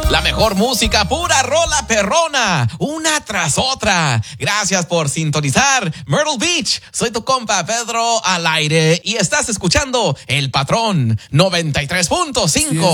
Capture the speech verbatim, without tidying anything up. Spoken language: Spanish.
La mejor música, pura rola perrona, una tras otra. Gracias por sintonizar Myrtle Beach. Soy tu compa Pedro al aire y estás escuchando El Patrón noventa y tres punto cinco.